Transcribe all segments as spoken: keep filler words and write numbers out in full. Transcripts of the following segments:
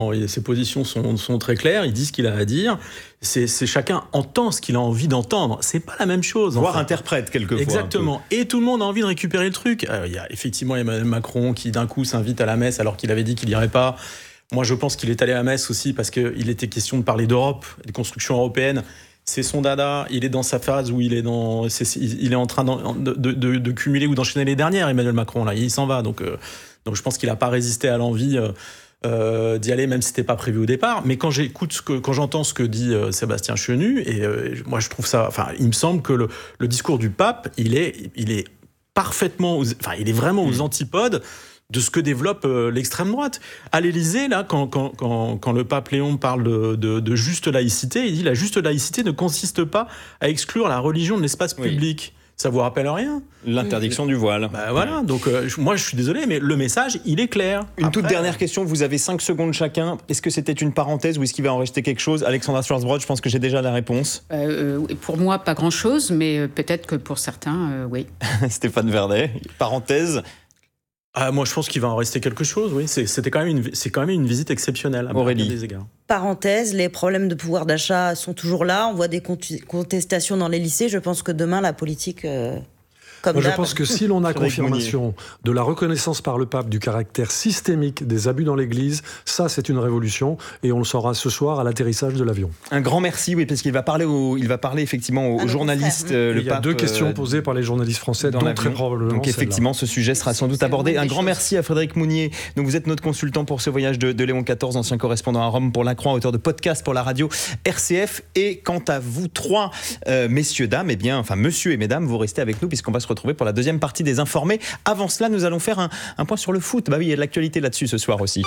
Ses positions sont, sont très claires, il dit ce qu'il a à dire. C'est, c'est chacun entend ce qu'il a envie d'entendre. C'est pas la même chose. Voire interprète quelquefois. Exactement. Et tout le monde a envie de récupérer le truc. Euh, il y a effectivement Emmanuel Macron qui d'un coup s'invite à la messe alors qu'il avait dit qu'il n'irait pas. Moi, je pense qu'il est allé à la messe aussi parce qu'il était question de parler d'Europe, des constructions européennes. C'est son dada. Il est dans sa phase où il est dans, c'est, il est en train de, de, de, de cumuler ou d'enchaîner les dernières. Emmanuel Macron là, il s'en va. Donc, euh, donc je pense qu'il n'a pas résisté à l'envie. Euh, Euh, d'y aller même si c'était pas prévu au départ, mais quand j'écoute ce que, quand j'entends ce que dit euh, Sébastien Chenu, et euh, moi je trouve ça, enfin il me semble que le, le discours du pape, il est, il est parfaitement, aux, enfin il est vraiment aux antipodes de ce que développe euh, l'extrême droite. À l'Élysée, là, quand, quand, quand, quand le pape Léon parle de, de, de juste laïcité, il dit la juste laïcité ne consiste pas à exclure la religion de l'espace oui. public. Ça vous rappelle rien ? L'interdiction du voile. Bah voilà, donc euh, moi je suis désolé, mais le message, il est clair. Une Après, toute dernière question, vous avez cinq secondes chacun. Est-ce que c'était une parenthèse ou est-ce qu'il va en rester quelque chose ? Alexandra Schwarzbrod, je pense que j'ai déjà la réponse. Euh, pour moi, pas grand-chose, mais peut-être que pour certains, euh, oui. Stéphane Vernet, parenthèse. Ah, moi, je pense qu'il va en rester quelque chose, oui. C'est, c'était quand même une, c'est quand même une visite exceptionnelle à Aurélie. des égards. Parenthèse, les problèmes de pouvoir d'achat sont toujours là. On voit des contestations dans les lycées. Je pense que demain, la politique... Euh... Comme Moi, je pense que si l'on a confirmation de la reconnaissance par le pape du caractère systémique des abus dans l'Église, ça c'est une révolution et on le saura ce soir à l'atterrissage de l'avion. Un grand merci, oui, parce qu'il va parler, au, il va parler effectivement aux, aux journalistes. Euh, le il y a pape, deux questions euh, posées par les journalistes français, dont très probablement. Donc effectivement, ce sujet sera sans doute abordé. Un grand merci à Frédéric Mounier. Donc vous êtes notre consultant pour ce voyage de, de Léon quatorze, ancien correspondant à Rome pour La Croix, auteur de podcast pour la radio R C F. Et quant à vous trois, euh, messieurs, dames, eh bien, enfin monsieur et mesdames, vous restez avec nous puisqu'on va se retrouver pour la deuxième partie des informés. Avant cela, nous allons faire un, un point sur le foot. Bah oui, il y a de l'actualité là-dessus ce soir aussi.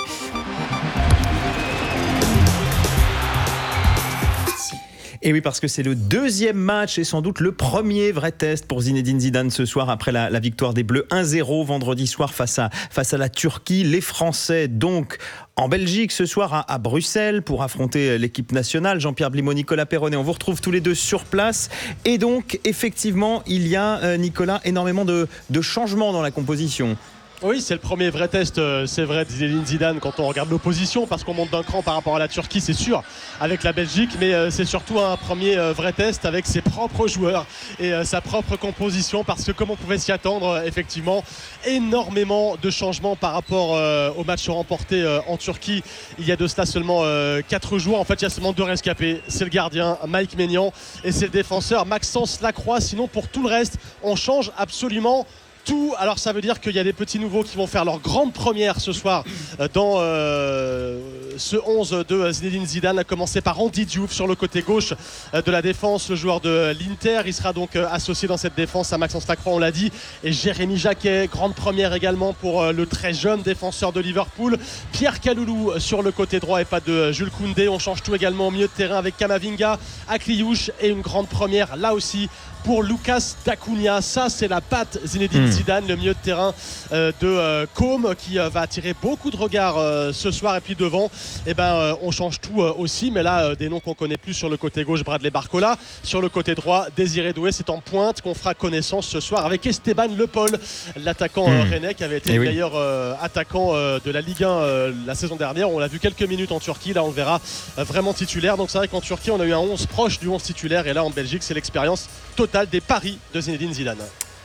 Et oui, parce que c'est le deuxième match et sans doute le premier vrai test pour Zinedine Zidane ce soir après la, la victoire des Bleus un zéro vendredi soir face à, face à la Turquie. Les Français donc en Belgique ce soir à, à Bruxelles pour affronter l'équipe nationale. Jean-Pierre Blimaud, Nicolas Perronnet, on vous retrouve tous les deux sur place. Et donc effectivement, il y a, euh, Nicolas, énormément de, de changements dans la composition. Oui, c'est le premier vrai test, c'est vrai, de Zinedine Zidane quand on regarde l'opposition, parce qu'on monte d'un cran par rapport à la Turquie, c'est sûr, avec la Belgique, mais c'est surtout un premier vrai test avec ses propres joueurs et sa propre composition, parce que comme on pouvait s'y attendre, effectivement, énormément de changements par rapport au match remporté en Turquie. Il y a de cela seulement quatre jours, en fait il y a seulement deux rescapés, c'est le gardien Mike Maignan et c'est le défenseur Maxence Lacroix. Sinon pour tout le reste, on change absolument tout. Alors ça veut dire qu'il y a des petits nouveaux qui vont faire leur grande première ce soir dans euh, ce onze de Zinedine Zidane, à commencer par Andy Diouf sur le côté gauche de la défense, le joueur de l'Inter. Il sera donc associé dans cette défense à Maxence Lacroix, on l'a dit, et Jérémy Jacquet, grande première également pour le très jeune défenseur de Liverpool. Pierre Kaloulou sur le côté droit et pas de Jules Koundé. On change tout également au milieu de terrain avec Kamavinga, Akliouche, et une grande première là aussi pour Lucas Dacunia. Ça c'est la patte Zinedine mmh. Zidane, le milieu de terrain euh, de euh, Côme, qui euh, va attirer beaucoup de regards euh, ce soir. Et puis devant, eh ben, euh, on change tout euh, aussi, mais là euh, des noms qu'on connaît plus. Sur le côté gauche, Bradley Barcola, sur le côté droit, Désiré Doué. C'est en pointe qu'on fera connaissance ce soir avec Esteban Le Paul, l'attaquant mmh. euh, rennais, qui avait été le oui. meilleur euh, attaquant euh, de la Ligue un euh, la saison dernière. On l'a vu quelques minutes en Turquie, là on le verra euh, vraiment titulaire. Donc c'est vrai qu'en Turquie on a eu un onze proche du onze titulaire, et là en Belgique c'est l'expérience totale des paris de Zinedine Zidane.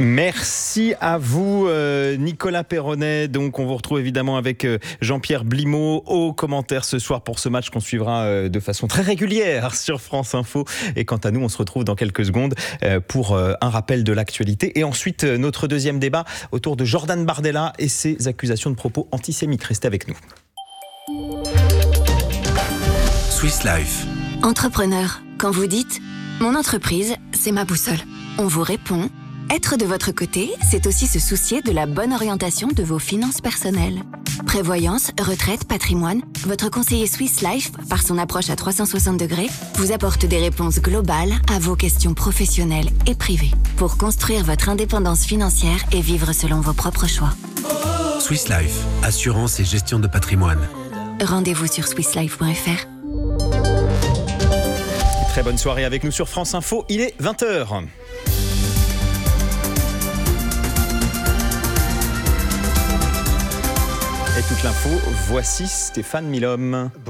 Merci à vous, euh, Nicolas Perronnet. Donc, on vous retrouve évidemment avec euh, Jean-Pierre Blimaud aux commentaires ce soir pour ce match qu'on suivra euh, de façon très régulière sur France Info. Et quant à nous, on se retrouve dans quelques secondes euh, pour euh, un rappel de l'actualité. Et ensuite, euh, notre deuxième débat autour de Jordan Bardella et ses accusations de propos antisémites. Restez avec nous. Swiss Life. Entrepreneur, quand vous dites « Mon entreprise, c'est ma boussole », on vous répond « Être de votre côté, c'est aussi se soucier de la bonne orientation de vos finances personnelles. » Prévoyance, retraite, patrimoine, votre conseiller Swiss Life, par son approche à trois cent soixante degrés, vous apporte des réponses globales à vos questions professionnelles et privées pour construire votre indépendance financière et vivre selon vos propres choix. Swiss Life, assurance et gestion de patrimoine. Rendez-vous sur swiss life point f r. Très bonne soirée avec nous sur France Info, il est vingt heures. Et toute l'info, voici Stéphane Milhomme.